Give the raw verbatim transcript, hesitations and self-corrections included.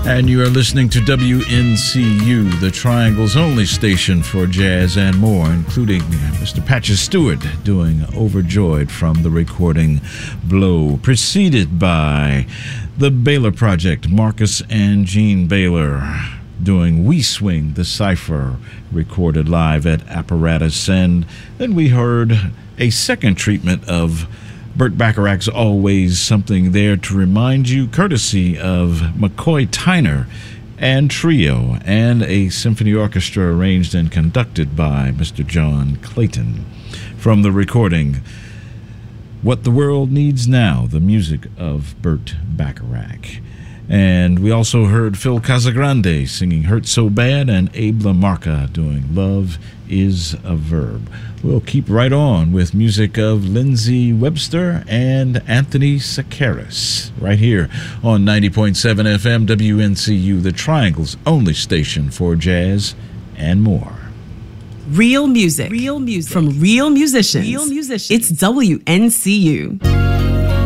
And you are listening to W N C U, the Triangle's only station for jazz and more, including Mister Patches Stewart doing Overjoyed from the recording Blow, preceded by the Baylor Project, Marcus and Gene Baylor doing We Swing, the Cypher, recorded live at Apparatus. And then we heard a second treatment of Burt Bacharach's Always Something There to Remind You, courtesy of McCoy Tyner and Trio, and a symphony orchestra arranged and conducted by Mister John Clayton. From the recording What the World Needs Now, the music of Burt Bacharach. And we also heard Phil Casagrande singing Hurt So Bad, and Abe LaMarca doing Love Is a Verb. We'll keep right on with music of Lindsey Webster and Anthony Sakaris right here on ninety point seven F M W N C U, the Triangle's only station for jazz and more. Real music, real music from real musicians. Real musicians. It's W N C U.